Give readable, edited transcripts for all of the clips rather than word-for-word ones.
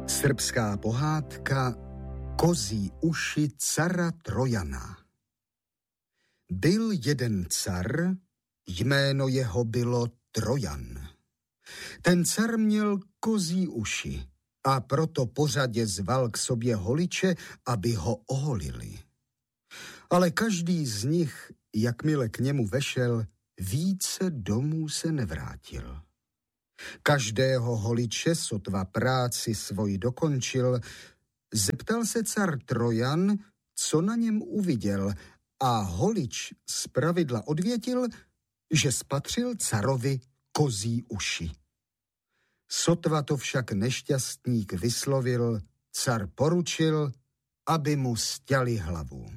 Srbská pohádka Kozí uši cara Trojana. Byl jeden car, jméno jeho bylo Trojan. Ten car měl kozí uši a proto pořadě zval k sobě holiče, aby ho oholili. Ale každý z nich, jakmile k němu vešel, více domů se nevrátil. Každého holiče, sotva práci svoji dokončil, zeptal se car Trojan, co na něm uviděl, a holič zpravidla odvětil, že spatřil carovi kozí uši. Sotva to však nešťastník vyslovil, car poručil, aby mu sťali hlavu.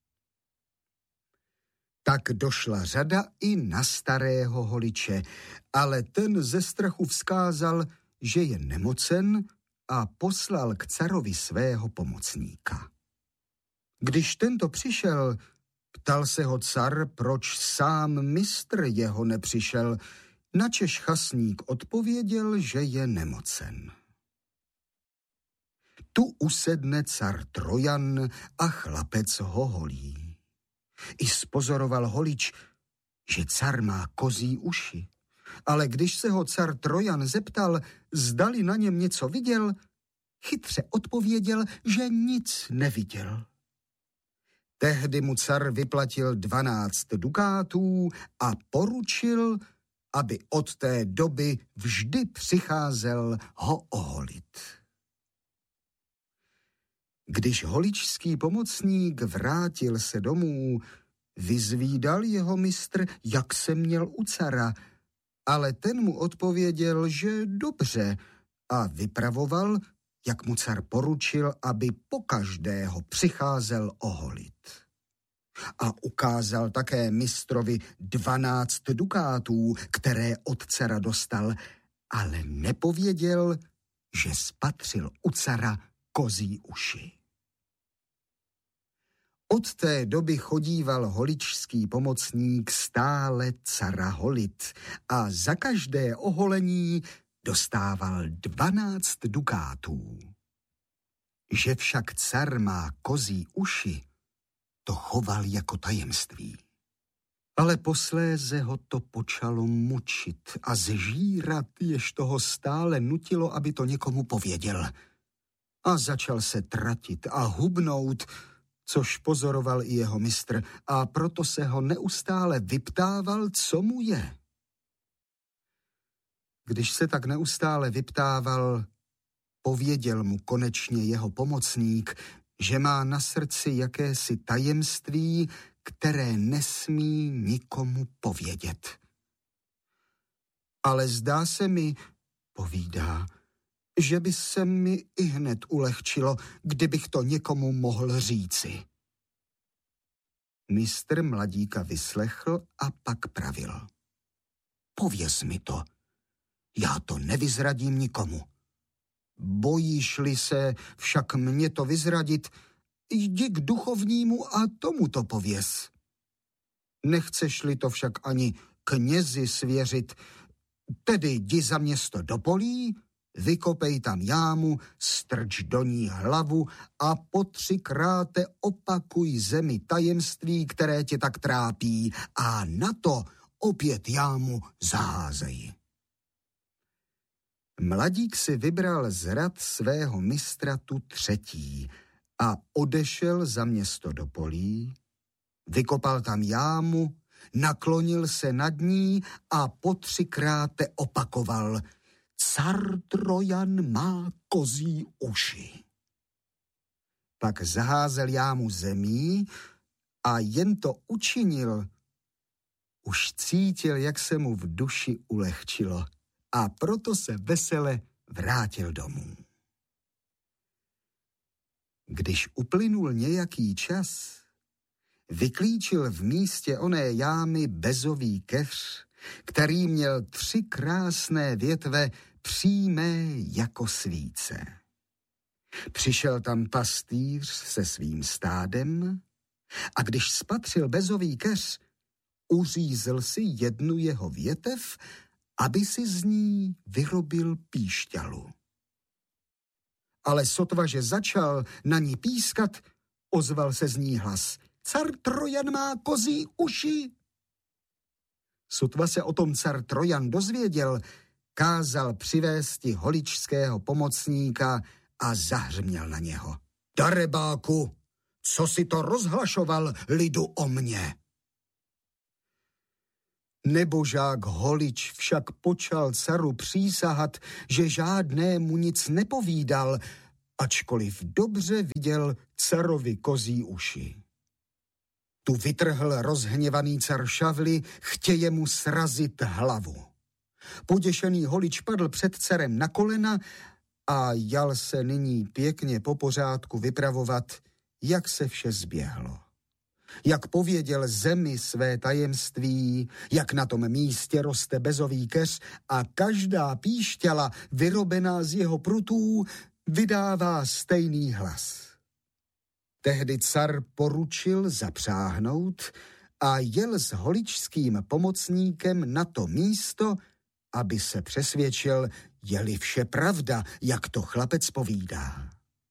Tak došla řada i na starého holiče, ale ten ze strachu vzkázal, že je nemocen, a poslal k carovi svého pomocníka. Když tento přišel, ptal se ho car, proč sám mistr jeho nepřišel, načež chasník odpověděl, že je nemocen. Tu usedne car Trojan a chlapec ho holí. I spozoroval holič, že car má kozí uši, ale když se ho car Trojan zeptal, zdali na něm něco viděl, chytře odpověděl, že nic neviděl. Tehdy mu car vyplatil 12 dukátů a poručil, aby od té doby vždy přicházel ho oholit. Když holičský pomocník vrátil se domů, vyzvídal jeho mistr, jak se měl u cara, ale ten mu odpověděl, že dobře, a vypravoval, jak mu car poručil, aby pokaždého přicházel oholit. A ukázal také mistrovi 12 dukátů, které od cara dostal, ale nepověděl, že spatřil u cara kozí uši. Od té doby chodíval holičský pomocník stále cara holit a za každé oholení dostával 12 dukátů. Že však car má kozí uši, to choval jako tajemství. Ale posléze ho to počalo mučit a zžírat, jež toho stále nutilo, aby to někomu pověděl. A začal se tratit a hubnout, což pozoroval i jeho mistr, a proto se ho neustále vyptával, co mu je. Když se tak neustále vyptával, pověděl mu konečně jeho pomocník, že má na srdci jakési tajemství, které nesmí nikomu povědět. Ale zdá se mi, povídá, že by se mi ihned ulehčilo, kdybych to někomu mohl říci. Mistr mladíka vyslechl a pak pravil. Pověz mi to, já to nevyzradím nikomu. Bojíš-li se však mě to vyzradit, jdi k duchovnímu a tomu to pověz. Nechceš-li to však ani knězi svěřit, tedy jdi za město do polí, vykopej tam jámu, strč do ní hlavu a po 3krát opakuj zemi tajemství, které tě tak trápí, a na to opět jámu zaházej. Mladík si vybral z rad svého mistra tu 3. a odešel za město do polí, vykopal tam jámu, naklonil se nad ní a po 3krát opakoval: Car Trojan má kozí uši. Pak zaházel jámu zemí a jen to učinil, už cítil, jak se mu v duši ulehčilo, a proto se vesele vrátil domů. Když uplynul nějaký čas, vyklíčil v místě oné jámy bezový keř, který měl 3 krásné větve, přímé jako svíce. Přišel tam pastýř se svým stádem a když spatřil bezový keř, uřízl si jednu jeho větev, aby si z ní vyrobil píšťalu. ale sotva, že začal na ní pískat, ozval se z ní hlas. Car Trojan má kozí uši. Sotva se o tom car Trojan dozvěděl, kázal přivésti holičského pomocníka a zahřměl na něho. Darebáku, co si to rozhlašoval lidu o mně? Nebožák Holič však počal caru přísahat, že žádnému nic nepovídal, ačkoliv dobře viděl carovi kozí uši. Tu vytrhl rozhněvaný car šavli, chtěje mu srazit hlavu. Poděšený Holič padl před carem na kolena a jal se nyní pěkně po pořádku vypravovat, jak se vše zběhlo. Jak pověděl zemi své tajemství, jak na tom místě roste bezový keř a každá píšťala vyrobená z jeho prutů vydává stejný hlas. Tehdy car poručil zapřáhnout a jel s holičským pomocníkem na to místo, aby se přesvědčil, je-li vše pravda, jak to chlapec povídá.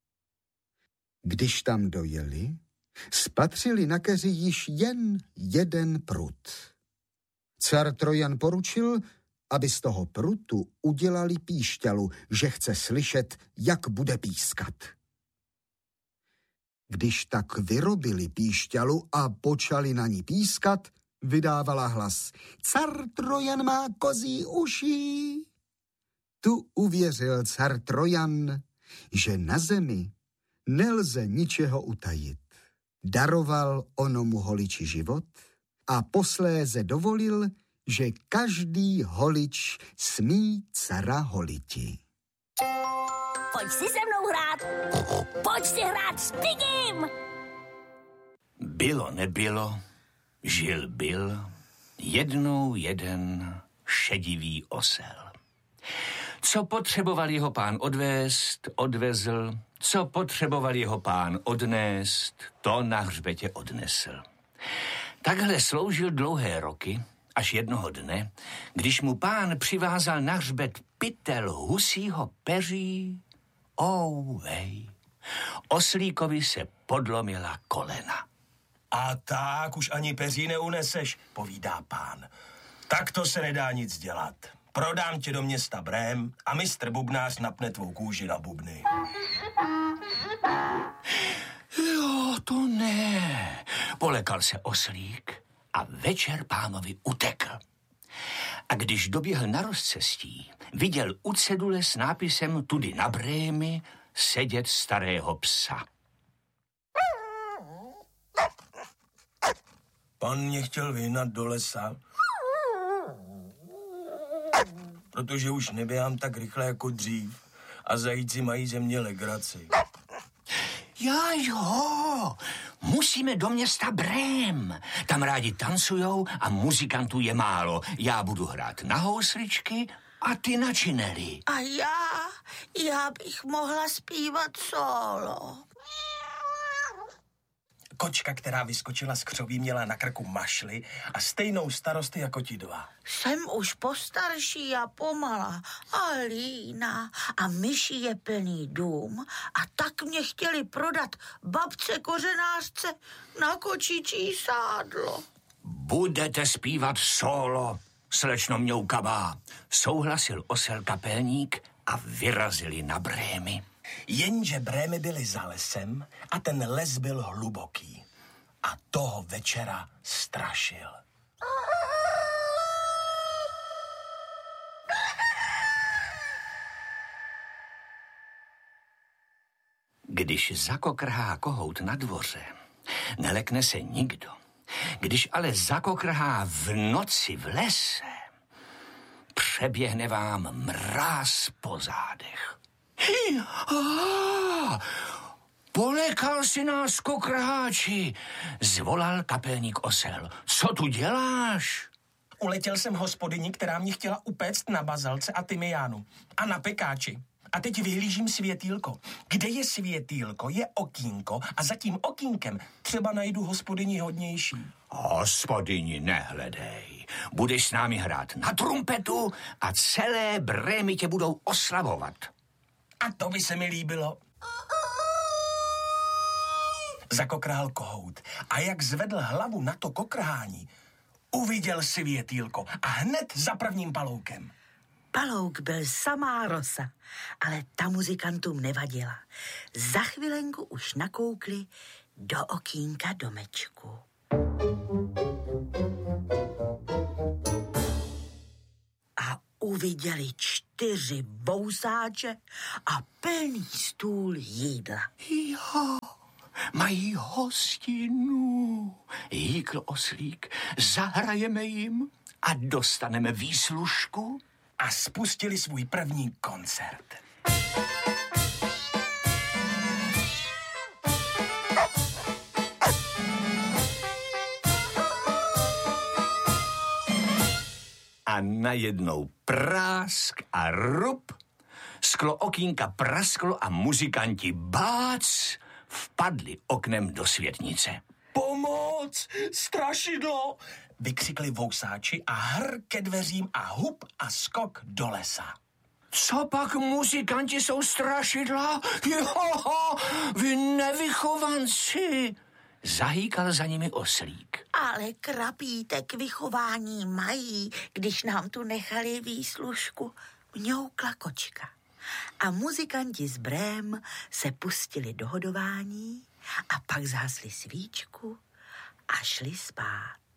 Když tam dojeli, spatřili na keři již jen jeden prut. Car Trojan poručil, aby z toho prutu udělali píšťalu, že chce slyšet, jak bude pískat. Když tak vyrobili píšťalu a počali na ní pískat, vydávala hlas. Car Trojan má kozí uši. Tu uvěřil car Trojan, že na zemi nelze ničeho utajit. Daroval onomu holiči život a posléze dovolil, že každý holič smí cara holiti. Pojď si se mnou hrát. Pojď si hrát s Pigim. Bylo nebylo, žil byl, jednou jeden šedivý osel. Co potřeboval jeho pán odvést, odvezl, co potřeboval jeho pán odnést, to na hřbetě odnesl. Takhle sloužil dlouhé roky, až jednoho dne, když mu pán přivázal na hřbet pytel husího peří, ouvej, oslíkovi se podlomila kolena. A tak už ani peří neuneseš, povídá pán. Tak to se nedá nic dělat. Prodám tě do města Brém a mistr bubnář napne tvou kůži na bubny. Jo, to ne. Polekal se oslík a večer pánovi utekl. A když doběhl na rozcestí, viděl u cedule s nápisem tudy na Brémy sedět starého psa. Pan mě chtěl vyhnat do lesa, protože už neběhám tak rychle jako dřív a zajíci mají ze mě legraci. Jo, musíme do města Brém. Tam rádi tancujou a muzikantů je málo. Já budu hrát na housličky a ty na činely. A já bych mohla zpívat solo. Kočka, která vyskočila z křoví, měla na krku mašli a stejnou starost jako ti dva. Jsem už postarší a pomalá a líná a myší je plný dům a tak mě chtěli prodat babce kořenářce na kočičí sádlo. Budete zpívat solo, slečno mňoukavá, souhlasil osel kapelník a vyrazili na Brémy. Jenže Brémy byly za lesem a ten les byl hluboký. A toho večera strašil. Když zakokrhá kohout na dvoře, nelekne se nikdo. Když ale zakokrhá v noci v lese, přeběhne vám mráz po zádech. Polekal si nás, kokrháči, zvolal kapelník osel. Co tu děláš? Uletěl jsem hospodyni, která mě chtěla upéct na bazalce a tymiánu a na pekáči. A teď vyhlížím světýlko. Kde je světýlko, je okýnko a za tím okýnkem třeba najdu hospodyni hodnější. Hospodyni, nehledej. Budeš s námi hrát na trumpetu a celé Brémy tě budou oslavovat. A to by se mi líbilo. Zakokrhal kohout a jak zvedl hlavu na to kokrhání, uviděl světýlko a hned za prvním paloukem. Palouk byl samá rosa, ale ta muzikantům nevadila. Za chvilenku už nakoukli do okýnka domečku. A uviděli 4 vousáče a plný stůl jídla. Jo, mají hostinu, jíkl oslík. Zahrajeme jim a dostaneme výslužku. A spustili svůj první koncert. A najednou prásk a rup, sklo okýnka prasklo a muzikanti bác vpadli oknem do světnice. Pomoc! Strašidlo! Vykřikli vousáči a hr ke dveřím a hup a skok do lesa. Co pak muzikanti jsou strašidla? Jo, vy nevychovanci! Zahýkal za nimi oslík. Ale krapítek vychování mají, když nám tu nechali výslužku, mňoukla kočka. A muzikanti z Brém se pustili do hodování a pak zhasli svíčku a šli spát.